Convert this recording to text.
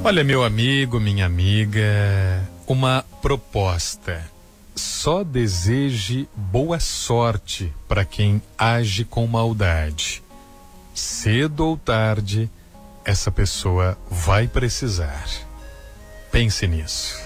Olha, meu amigo, minha amiga, uma proposta. Só deseje boa sorte para quem age com maldade. Cedo ou tarde, essa pessoa vai precisar. Pense nisso.